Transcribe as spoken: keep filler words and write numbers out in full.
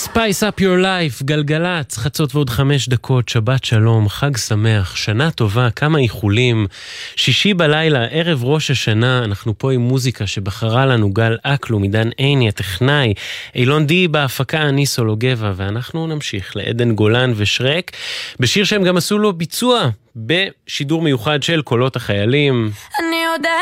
Spice Up Your Life, גלגלת, חצות ועוד חמש דקות, שבת שלום, חג שמח, שנה טובה, כמה איחולים, שישי בלילה, ערב ראש השנה, אנחנו פה עם מוזיקה שבחרה לנו גל אקלו, מדן עיני, הטכנאי, אילון די בהפקה, אני סולוגבה, ואנחנו נמשיך לעדן גולן ושרק, בשיר שהם גם עשו לו ביצוע, בשידור מיוחד של קולות החיילים. אני יודע